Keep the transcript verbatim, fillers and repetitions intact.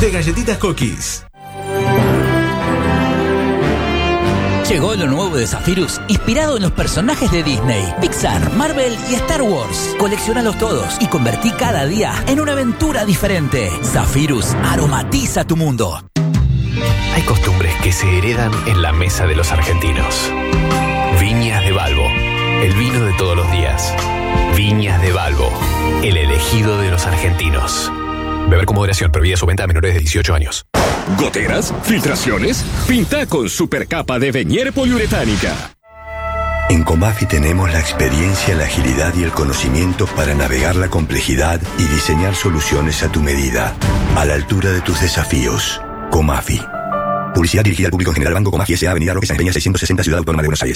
de galletitas Cookies. Llegó lo nuevo de Zephyrus, inspirado en los personajes de Disney, Pixar, Marvel y Star Wars. Coleccionalos todos y convertí cada día en una aventura diferente. Zephyrus aromatiza tu mundo. Hay costumbres que se heredan en la mesa de los argentinos. Viñas de Balbo, el vino de todos los días. Viñas de Balbo, el elegido de los argentinos. Beber con moderación, prohibida su venta a menores de dieciocho años. ¿Goteras? ¿Filtraciones? Pinta con supercapa de Venier poliuretánica. En Comafi tenemos la experiencia, la agilidad y el conocimiento para navegar la complejidad y diseñar soluciones a tu medida, a la altura de tus desafíos. Comafi. Publicidad dirigida al público en general. Banco Comafi S A. Avenida Roque San Peña seiscientos sesenta, Ciudad Autónoma de Buenos Aires.